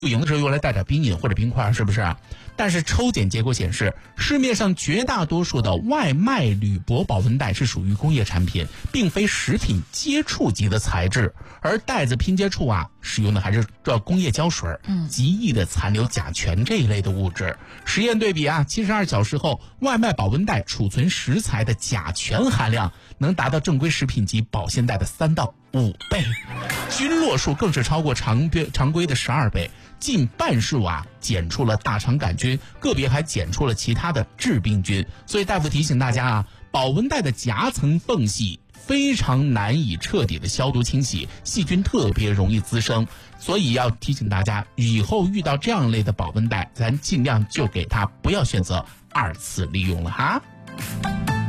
露营的时候用来带点冰饮或者冰块，是不是啊？但是抽检结果显示，市面上绝大多数的外卖铝箔保温袋是属于工业产品，并非食品接触级的材质，而袋子拼接处啊，使用的还是这工业胶水，极易的残留甲醛这一类的物质。实验对比啊，72小时后，外卖保温袋储存食材的甲醛含量能达到正规食品级保鲜袋的3到5倍，菌落数更是超过常规的12倍。近半数啊检出了大肠杆菌，个别还检出了其他的致病菌。所以大夫提醒大家啊，保温袋的夹层缝隙非常难以彻底的消毒清洗，细菌特别容易滋生。所以要提醒大家，以后遇到这样类的保温袋，咱尽量就给它不要选择2次利用了哈。